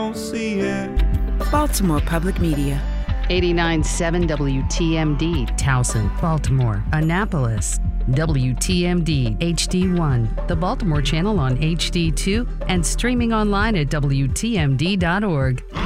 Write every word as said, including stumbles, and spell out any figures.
don't see it. Baltimore Public Media. eighty-nine point seven W T M D, Towson, Baltimore, Annapolis. W T M D H D one, the Baltimore channel on H D two, and streaming online at W T M D dot org.